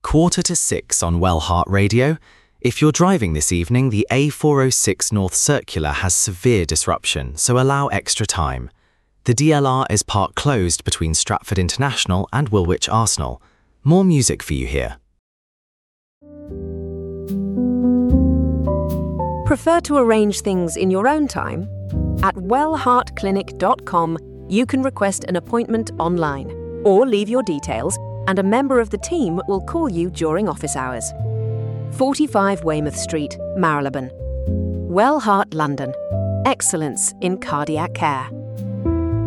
6:15 on Wellheart Radio. If you're driving this evening, the A406 North Circular has severe disruption, so allow extra time. The DLR is part closed between Stratford International and Woolwich Arsenal. More music for you here. Prefer to arrange things in your own time? At wellheartclinic.com, you can request an appointment online or leave your details, and a member of the team will call you during office hours. 45 Weymouth Street, Marylebone. Wellheart London. Excellence in cardiac care.